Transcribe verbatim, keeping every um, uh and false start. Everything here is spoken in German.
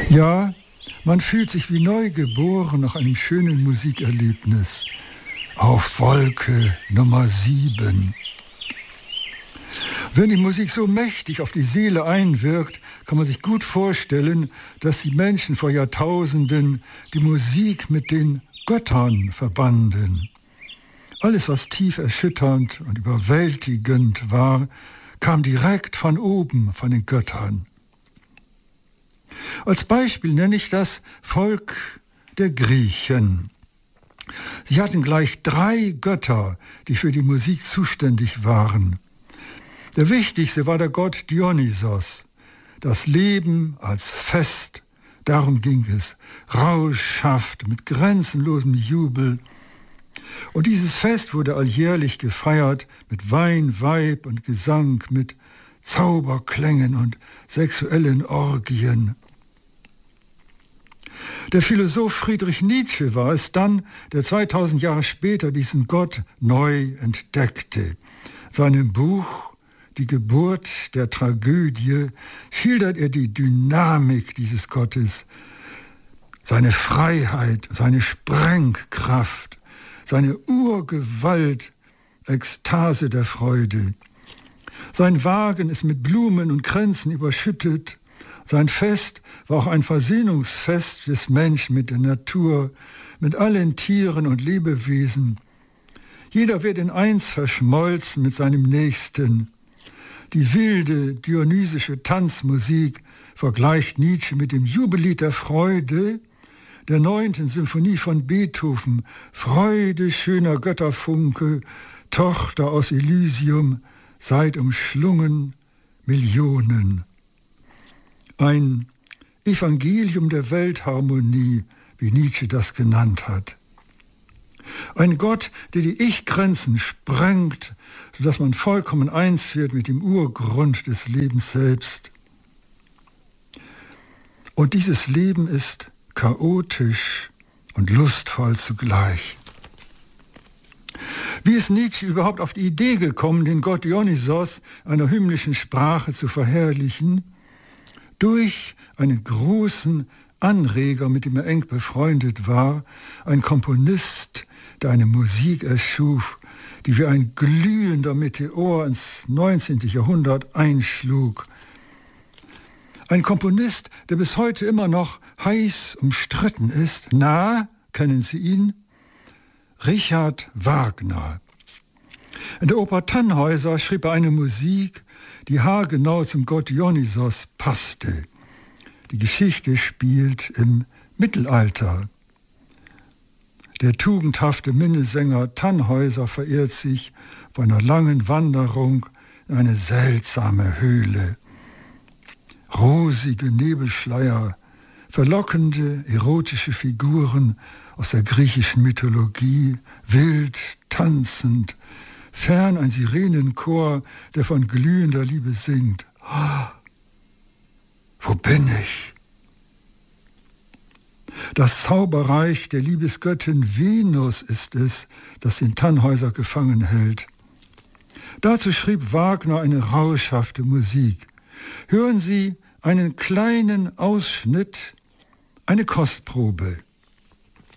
Ja, man fühlt sich wie neugeboren nach einem schönen Musikerlebnis. Auf Wolke Nummer sieben. Wenn die Musik so mächtig auf die Seele einwirkt, kann man sich gut vorstellen, dass die Menschen vor Jahrtausenden die Musik mit den Göttern verbanden. Alles, was tief erschütternd und überwältigend war, kam direkt von oben, von den Göttern. Als Beispiel nenne ich das Volk der Griechen. Sie hatten gleich drei Götter, die für die Musik zuständig waren. Der wichtigste war der Gott Dionysos. Das Leben als Fest, darum ging es, rauschhaft, mit grenzenlosem Jubel. Und dieses Fest wurde alljährlich gefeiert mit Wein, Weib und Gesang, mit Zauberklängen und sexuellen Orgien. Der Philosoph Friedrich Nietzsche war es dann, der zweitausend Jahre später diesen Gott neu entdeckte. Seinem Buch Die Geburt der Tragödie schildert er die Dynamik dieses Gottes, seine Freiheit, seine Sprengkraft, seine Urgewalt, Ekstase der Freude. Sein Wagen ist mit Blumen und Kränzen überschüttet. Sein Fest war auch ein Versöhnungsfest des Menschen mit der Natur, mit allen Tieren und Lebewesen. Jeder wird in eins verschmolzen mit seinem Nächsten. Die wilde, dionysische Tanzmusik vergleicht Nietzsche mit dem Jubellied der Freude, der neunten Symphonie von Beethoven. Freude, schöner Götterfunke, Tochter aus Elysium, seid umschlungen Millionen. Ein Evangelium der Weltharmonie, wie Nietzsche das genannt hat. Ein Gott, der die Ich-Grenzen sprengt, sodass man vollkommen eins wird mit dem Urgrund des Lebens selbst. Und dieses Leben ist chaotisch und lustvoll zugleich. Wie ist Nietzsche überhaupt auf die Idee gekommen, den Gott Dionysos einer hymnischen Sprache zu verherrlichen? Durch einen großen Anreger, mit dem er eng befreundet war, ein Komponist, der eine Musik erschuf, die wie ein glühender Meteor ins neunzehnte Jahrhundert einschlug. Ein Komponist, der bis heute immer noch heiß umstritten ist. Na, kennen Sie ihn? Richard Wagner. In der Oper Tannhäuser schrieb er eine Musik, die haargenau zum Gott Dionysos passte. Die Geschichte spielt im Mittelalter. Der tugendhafte Minnesänger Tannhäuser verirrt sich auf einer langen Wanderung in eine seltsame Höhle. Rosige Nebelschleier, verlockende erotische Figuren aus der griechischen Mythologie, wild, tanzend, fern ein Sirenenchor, der von glühender Liebe singt. Oh, wo bin ich? Das Zauberreich der Liebesgöttin Venus ist es, das den Tannhäuser gefangen hält. Dazu schrieb Wagner eine rauschhafte Musik. Hören Sie einen kleinen Ausschnitt, eine Kostprobe.